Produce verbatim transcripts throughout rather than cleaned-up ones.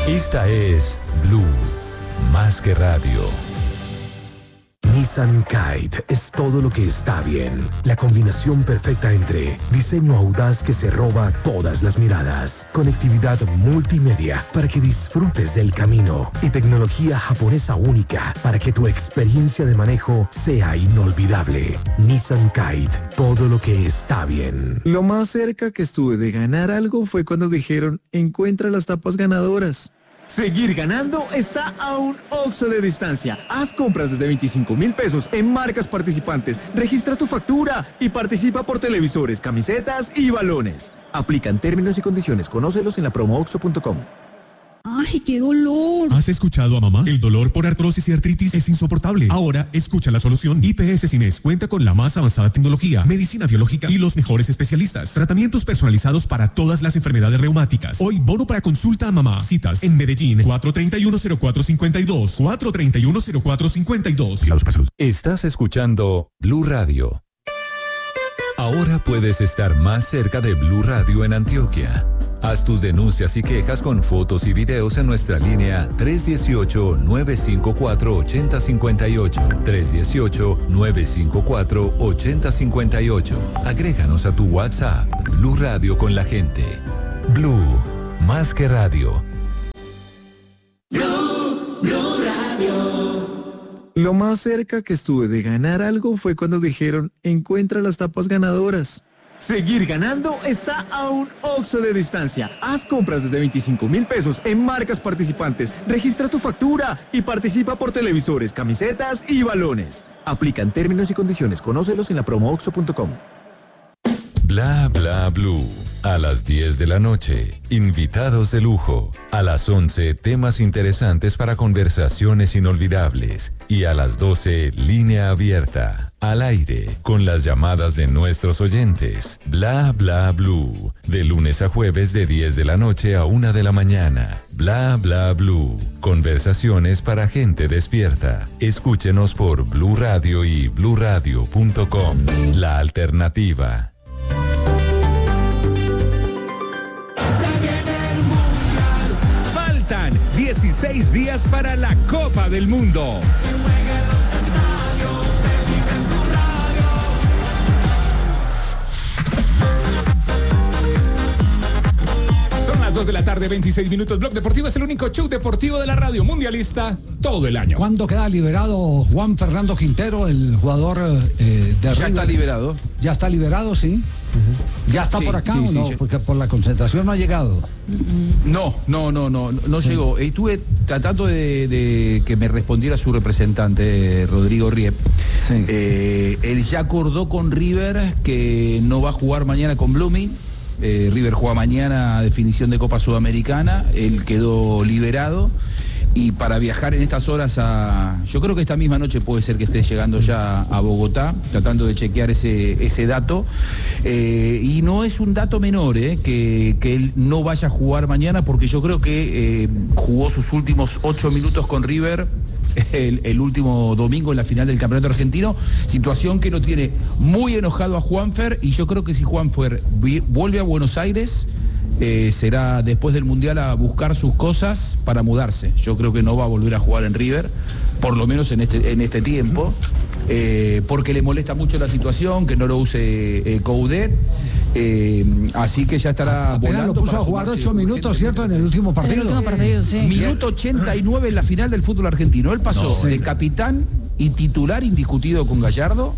Esta es Blue, más que radio. Nissan Kite es todo lo que está bien. La combinación perfecta entre diseño audaz que se roba todas las miradas, conectividad multimedia para que disfrutes del camino y tecnología japonesa única para que tu experiencia de manejo sea inolvidable. Nissan Kite, todo lo que está bien. Lo más cerca que estuve de ganar algo fue cuando dijeron, encuentra las tapas ganadoras. Seguir ganando está a un Oxxo de distancia. Haz compras desde veinticinco mil pesos en marcas participantes. Registra tu factura y participa por televisores, camisetas y balones. Aplican términos y condiciones. Conócelos en la promo oxxo punto com. ¡Ay, qué dolor! ¿Has escuchado a mamá? El dolor por artrosis y artritis es insoportable. Ahora, escucha la solución. I P S Cines cuenta con la más avanzada tecnología, medicina biológica y los mejores especialistas. Tratamientos personalizados para todas las enfermedades reumáticas. Hoy, bono para consulta a mamá. Citas en Medellín, cuatro treinta y uno, cero cuatro cincuenta y dos, cuatro treinta y uno, cero cuatro cincuenta y dos. Estás escuchando Blue Radio. Ahora puedes estar más cerca de Blue Radio en Antioquia. Haz tus denuncias y quejas con fotos y videos en nuestra línea tres uno ocho, nueve cinco cuatro, ocho cero cinco ocho, tres uno ocho, nueve cinco cuatro, ocho cero cinco ocho. Agréganos a tu WhatsApp. Blue Radio con la gente. Blue, más que radio. Blue, Blue Radio. Lo más cerca que estuve de ganar algo fue cuando dijeron, encuentra las tapas ganadoras. Seguir ganando está a un Oxxo de distancia. Haz compras desde veinticinco mil pesos en marcas participantes. Registra tu factura y participa por televisores, camisetas y balones. Aplican términos y condiciones. Conócelos en la promo oxxo punto com. Bla bla blue. A las diez de la noche, invitados de lujo. A las once, temas interesantes para conversaciones inolvidables. Y a las doce, línea abierta. Al aire, con las llamadas de nuestros oyentes. Bla bla blue. De lunes a jueves de diez de la noche a una de la mañana. Bla bla blue. Conversaciones para gente despierta. Escúchenos por Blue Radio y blue radio punto com. La alternativa. Faltan dieciséis días para la Copa del Mundo. Son las dos de la tarde, veintiséis minutos. Blog Deportivo es el único show deportivo de la radio mundialista todo el año. ¿Cuándo queda liberado Juan Fernando Quintero, el jugador eh, de Ya River? está liberado. Ya está liberado, sí. Uh-huh. ¿Ya está sí, por acá sí, o sí, no? sí. Porque por la concentración no ha llegado. No, no, no, no, no Sí. llegó. Estuve tratando de, de que me respondiera su representante, Rodrigo Riep. Sí. Eh, él ya acordó con River que no va a jugar mañana con Blooming. Eh, River juega mañana a definición de Copa Sudamericana. Él quedó liberado. Y para viajar en estas horas a... Yo creo que esta misma noche puede ser que esté llegando ya a Bogotá, tratando de chequear ese, ese dato. Eh, y no es un dato menor, eh, que, que él no vaya a jugar mañana, porque yo creo que eh, jugó sus últimos ocho minutos con River el, el último domingo en la final del Campeonato Argentino. Situación que lo tiene muy enojado a Juanfer, y yo creo que si Juanfer vi- vuelve a Buenos Aires... Eh, será después del Mundial a buscar sus cosas para mudarse. Yo creo que no va a volver a jugar en River, por lo menos en este, en este tiempo, eh, porque le molesta mucho la situación, que no lo use eh, Coudet, eh, así que ya estará Apenas volando. lo puso para a jugar sumarse ocho minutos, ¿cierto? En el último partido. El último partido, sí. Minuto ochenta y nueve en la final del fútbol argentino. Él pasó No, de sí. capitán y titular indiscutido con Gallardo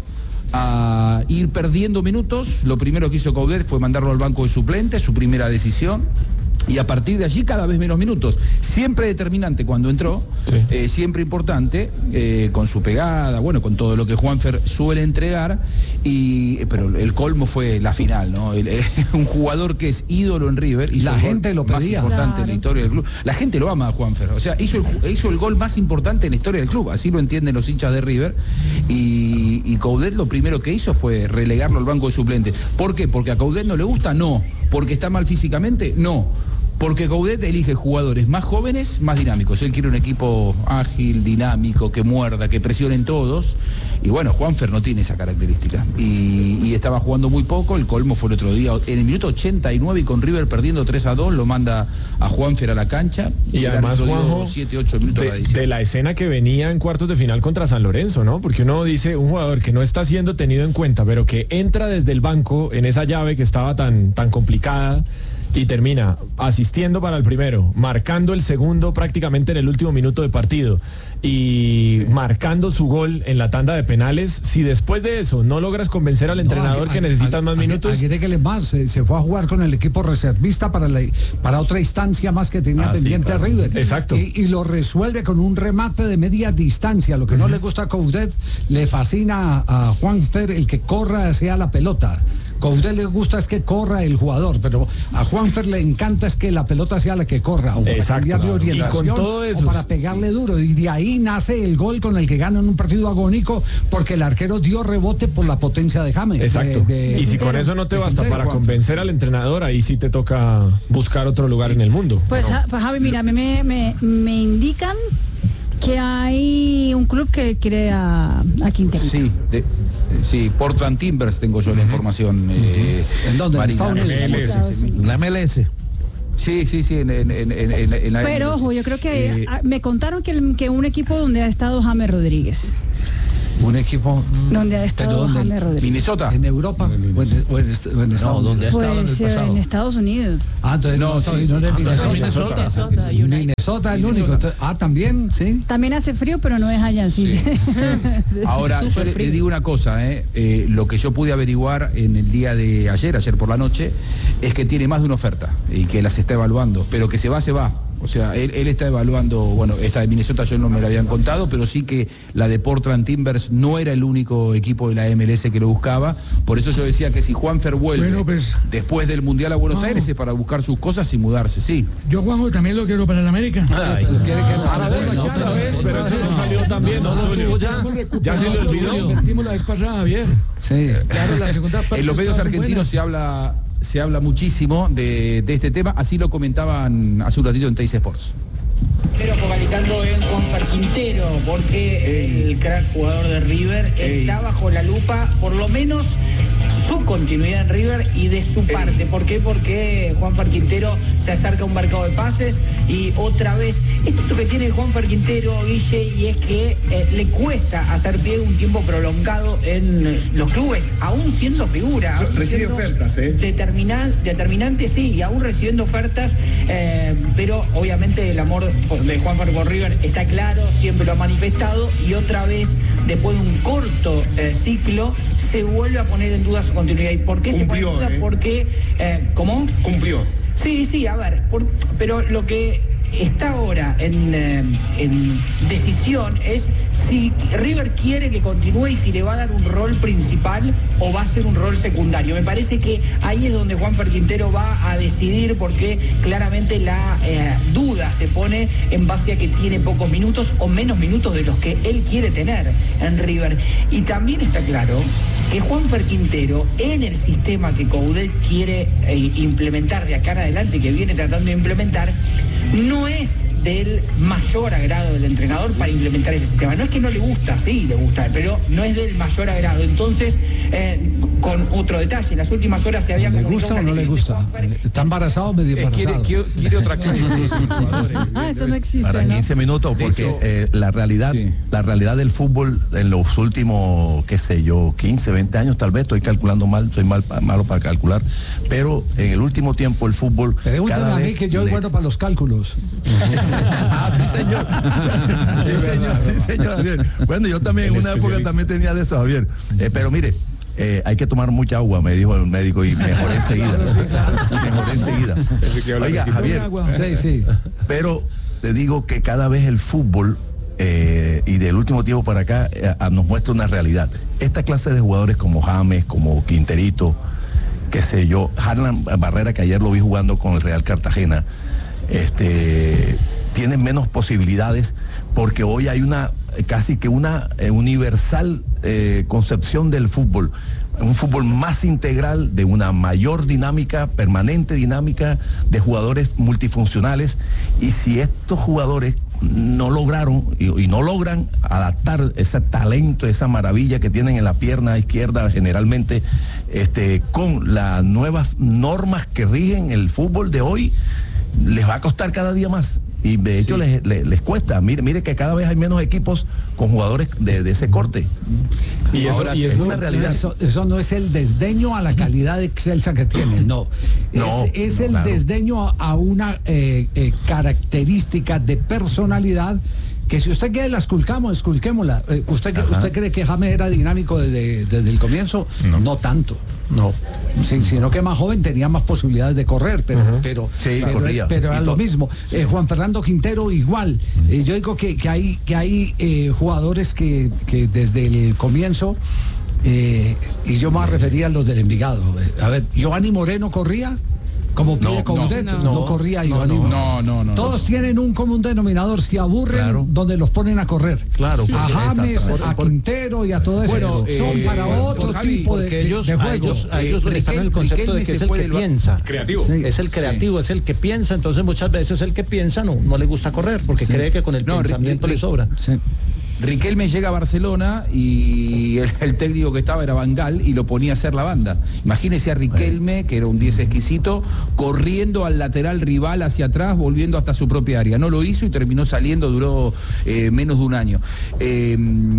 a ir perdiendo minutos. Lo primero que hizo Coudet fue mandarlo al banco de suplentes, su primera decisión. Y a partir de allí cada vez menos minutos. Siempre determinante cuando entró, Sí. eh, siempre importante, eh, con su pegada, bueno, con todo lo que Juanfer suele entregar. Y, pero el colmo fue la final, ¿no? El- eh, un jugador que es ídolo en River. Hizo La el gol gente lo más pedía. importante en la Claro. historia del club. La gente lo ama a Juanfer. O sea, hizo el, ju- hizo el gol más importante en la historia del club. Así lo entienden los hinchas de River. Y, y Coudet lo primero que hizo fue relegarlo al banco de suplentes. ¿Por qué? ¿Porque a Coudet no le gusta? No. ¿Porque está mal físicamente? No. Porque Coudet elige jugadores más jóvenes, más dinámicos. Él quiere un equipo ágil, dinámico, que muerda, que presionen todos. Y bueno, Juanfer no tiene esa característica. Y, y estaba jugando muy poco. El colmo fue el otro día. En el minuto ochenta y nueve y con River perdiendo tres a dos, lo manda a Juanfer a la cancha. Y, y además, Juanjo, siete, ocho minutos de, de la escena que venía en cuartos de final contra San Lorenzo, ¿no? Porque uno dice, un jugador que no está siendo tenido en cuenta, pero que entra desde el banco en esa llave que estaba tan, tan complicada, y termina asistiendo para el primero, marcando el segundo prácticamente en el último minuto de partido y sí. marcando su gol en la tanda de penales. Si después de eso no logras convencer al entrenador no, aquí, que necesitan más minutos, que más se, se fue a jugar con el equipo reservista para la, para otra instancia más que tenía ah, pendiente sí, claro. River. Exacto. Y, y lo resuelve con un remate de media distancia. Lo que uh-huh. no le gusta a Coudet, le fascina a Juanfer el que corra hacia la pelota. Coudet le gusta es que corra el jugador, pero a Juanfer le encanta es que la pelota sea la que corra, o para cambiar de orientación, y con todo eso, o para pegarle duro, y de ahí nace el gol con el que ganan un partido agónico, porque el arquero dio rebote por la potencia de James. Exacto. De, de, y si de, con eso no te basta para Juanfer. Convencer al entrenador, ahí sí te toca buscar otro lugar en el mundo. Pues, no. pues Javi, mira, me, me, me indican que hay un club que quiere a, a Quintero. Sí, de, sí, Portland Timbers tengo yo uh-huh. la información. Uh-huh. Eh, ¿En dónde? ¿En Estados Unidos? M L S, sí, sí. La M L S. Sí, sí, sí, en, en, en, en, en la Pero ojo, yo creo que eh, me contaron que, el, que un equipo donde ha estado James Rodríguez. Un equipo donde ha estado James Rodríguez. Minnesota. En Europa o en, o en, o en Estados no, ¿dónde ha estado pues, en el pasado? En Estados Unidos. Ah, entonces no, no, sí, sí, no, no, no, Minnesota. Minnesota. Minnesota, Minnesota, Minnesota el único. Ah, también, sí. También hace frío, pero no es allá, sí. sí, sí. Ahora, yo le, le digo una cosa, eh, eh, lo que yo pude averiguar en el día de ayer, ayer por la noche, es que tiene más de una oferta y que las está evaluando, pero que se va, se va. O sea, él, él está evaluando, bueno, esta de Minnesota yo no me la habían contado, pero sí que la de Portland Timbers no era el único equipo de la M L S que lo buscaba. Por eso yo decía que si Juanfer vuelve bueno, pues, después del Mundial a Buenos Juanjo. Aires es para buscar sus cosas y mudarse, sí. Yo, Juanjo, también lo quiero para el América. Ay, sí, quiere que para ver, otra vez, pero eso no salió también, ¿no? no ya, ya se le olvidó. Lo invertimos la vez pasada, Javier. Sí. Claro, la segunda parte en los medios argentinos se habla... Se habla muchísimo de, de este tema, así lo comentaban hace un ratito en Teis Sports. Pero focalizando en Juanfer Quintero, porque el crack jugador de River está bajo la lupa, por lo menos su continuidad en River y de su parte. ¿Por qué? Porque Juanfer Quintero se acerca a un mercado de pases y otra vez, esto es lo que tiene Juanfer Quintero, Guille, y es que eh, le cuesta hacer pie un tiempo prolongado en los clubes, aún siendo figura. Aún recibe siendo ofertas, ¿eh? Determinan, determinante, sí, y aún recibiendo ofertas, eh, pero obviamente el amor de Juanfer por River está claro, siempre lo ha manifestado, y otra vez, después de un corto eh, ciclo, se vuelve a poner en duda su continuidad. ¿Y por qué Cumplió, se pone en duda? Eh. Porque, eh, ¿cómo? Cumplió. Sí, sí, a ver, por, pero lo que está ahora en, eh, en decisión es si River quiere que continúe y si le va a dar un rol principal o va a ser un rol secundario. Me parece que ahí es donde Juanfer Quintero va a decidir, porque claramente la eh, duda se pone en base a que tiene pocos minutos o menos minutos de los que él quiere tener en River. Y también está claro que Juanfer Quintero, en el sistema que Coudet quiere eh, implementar de acá en adelante, que viene tratando de implementar, no es del mayor agrado del entrenador para implementar ese sistema. No es que no le gusta, sí le gusta, pero no es del mayor agrado. Entonces, eh, con otro detalle, en las últimas horas se había... ¿Le gusta o no le gusta? ¿Está embarazado o medio embarazado? Quiere, quiere, quiere otra cosa. Ah, eso no existe, para ¿no? quince minutos, porque eso, eh, la realidad sí. la realidad del fútbol en los últimos, qué sé yo, quince, veinte años, tal vez, estoy calculando mal, soy mal, malo para calcular, pero en el último tiempo el fútbol... Pregúntame a mí que yo soy bueno para los cálculos. Ah, sí, señor. Sí, señor, sí, señor, Javier. Bueno, yo también en una época también tenía de eso, Javier. Eh, pero mire, eh, hay que tomar mucha agua, me dijo el médico, y mejoré enseguida. Mejoré enseguida. Oiga, Javier, sí, sí. Pero te digo que cada vez el fútbol, eh, y del último tiempo para acá, eh, nos muestra una realidad. Esta clase de jugadores como James, como Quinterito, qué sé yo, Harlan Barrera, que ayer lo vi jugando con el Real Cartagena, este, tienen menos posibilidades, porque hoy hay una casi que una eh, universal eh, concepción del fútbol. un fútbol más integral, de una mayor dinámica, permanente dinámica, de jugadores multifuncionales. Y si estos jugadores no lograron y, y no logran adaptar ese talento, esa maravilla que tienen en la pierna izquierda generalmente, este, con las nuevas normas que rigen el fútbol de hoy, les va a costar cada día más. Y de hecho sí. les, les, les cuesta. Mire, mire que cada vez hay menos equipos con jugadores de, de ese corte. Y eso, y eso es una realidad. Eso, eso no es el desdeño a la calidad excelsa que tienen, no. no es, es no, el claro. desdeño a, a una eh, eh, característica de personalidad que si usted quiere la esculcamos, esculquémosla. Eh, ¿usted, ¿Usted cree que James era dinámico desde, desde el comienzo? No, no tanto. No. Sí, sino que más joven tenía más posibilidades de correr, pero, uh-huh. pero, sí, pero, corría. pero era lo mismo. Sí. Eh, Juan Fernando Quintero igual. Uh-huh. Eh, yo digo que, que hay, que hay eh, jugadores que, que desde el comienzo, eh, y yo más refería a los del Envigado. A ver, Giovanni Moreno corría. Como pide no, Coudet, no, no, no corría no, Giovanni. No, no, no, no. Todos no. tienen un común denominador, se aburren claro. donde los ponen a correr. Claro. A James, a Quintero y a todo eso. Bueno, son eh, para bueno, otro Javi, tipo de, ellos, de juego. A ellos, a ellos les están en el concepto de que es el que piensa. Creativo. Sí. Es el creativo, sí. es el que piensa. Entonces muchas veces el que piensa no, no le gusta correr porque sí. cree que con el no, pensamiento le sobra. Sí. Riquelme llega a Barcelona y el, el técnico que estaba era Van Gaal y lo ponía a hacer la banda. Imagínese a Riquelme, que era un diez exquisito, corriendo al lateral rival hacia atrás, volviendo hasta su propia área. No lo hizo y terminó saliendo, duró eh, menos de un año. Eh,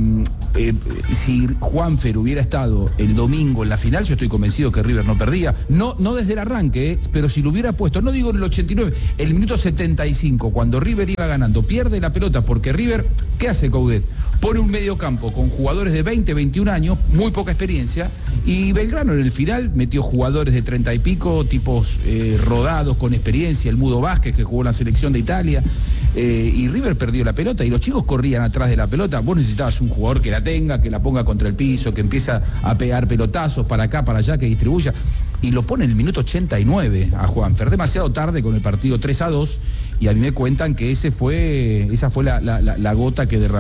eh, si Juanfer hubiera estado el domingo en la final, yo estoy convencido que River no perdía. No, no desde el arranque, eh, pero si lo hubiera puesto, no digo en el ochenta y nueve, el minuto setenta y cinco, cuando River iba ganando, pierde la pelota porque River, ¿qué hace Coudet? Pone un medio campo con jugadores de veinte, veintiún años, muy poca experiencia, y Belgrano en el final metió jugadores de treinta y pico, tipos eh, rodados con experiencia, el Mudo Vázquez que jugó en la selección de Italia, eh, y River perdió la pelota y los chicos corrían atrás de la pelota. Vos necesitabas un jugador que la tenga, que la ponga contra el piso, que empieza a pegar pelotazos para acá, para allá, que distribuya, y lo pone en el minuto ochenta y nueve a Juanfer, demasiado tarde con el partido tres a dos, y a mí me cuentan que ese fue, esa fue la, la, la, la gota que derramó